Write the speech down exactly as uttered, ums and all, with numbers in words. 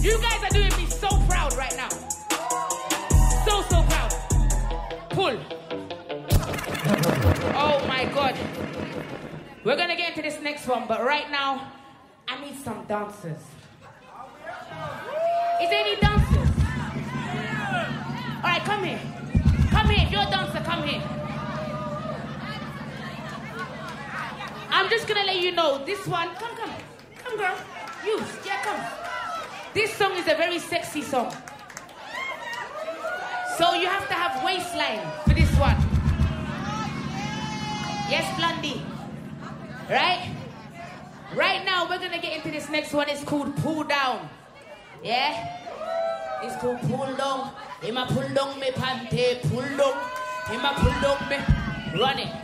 You guys are doing me so proud right now. So, so proud. Pull. Oh my God. We're gonna get into this next one, but right now, I need some dancers. Is there any dancers? All right, come here. Come here. If you're a dancer, come here. I'm just gonna let you know this one. Come, come, come, girl. You, yeah, come. This song is a very sexy song. So you have to have waistline for this one. Yes, Blondie. Right? Right now, we're gonna get into this next one. It's called Pull Down. Yeah? It's called Pull Down. Hima pull down me panty, pull down. Hima pull down me. Run it.